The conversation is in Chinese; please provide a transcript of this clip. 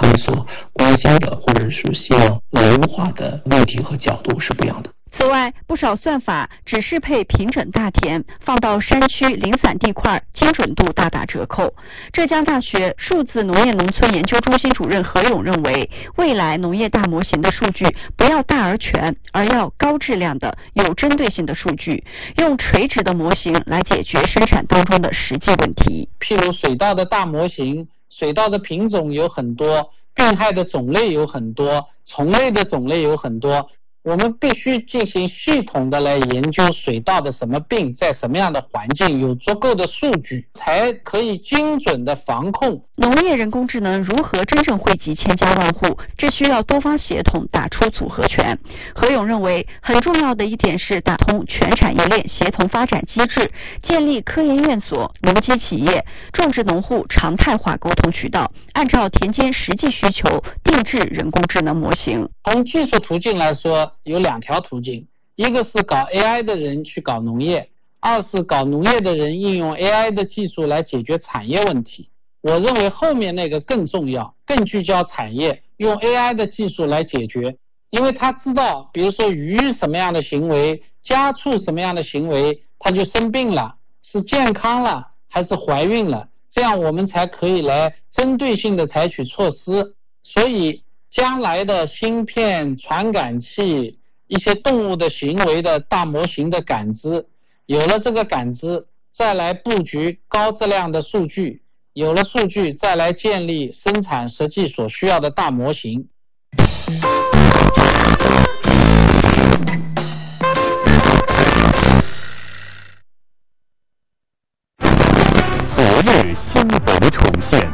他们所关心的或者是希望人物化的问题和角度是不一样的。 此外，不少算法只适配平整大田，放到山区零散地块，精准度大打折扣。浙江大学数字农业农村研究中心主任何勇认为，未来农业大模型的数据不要大而全，而要高质量的、有针对性的数据，用垂直的模型来解决生产当中的实际问题。 譬如水稻的大模型，水稻的品种有很多，病害的种类有很多，虫类的种类有很多。我们必须进行系统的来研究水稻的什么病在什么样的环境，有足够的数据才可以精准的防控。 农业人工智能如何真正惠及千家万户，这需要多方协同打出组合拳。何勇认为，很重要的一点是打通全产业链协同发展机制，建立科研院所、农机企业、种植农户常态化沟通渠道，按照田间实际需求定制人工智能模型。 从技术途径来说，有两条途径，一个是搞 AI 的人去搞农业，二是搞农业的人应用 AI 的技术来解决产业问题。我认为后面那个更重要，更聚焦产业，用 AI 的技术来解决，因为他知道比如说鱼什么样的行为，家畜什么样的行为，它就生病了，是健康了还是怀孕了，这样我们才可以来针对性的采取措施。所以将来的芯片、传感器、一些动物的行为的大模型的感知，有了这个感知，再来布局高质量的数据，有了数据，再来建立生产实际所需要的大模型。 昨日新闻重现。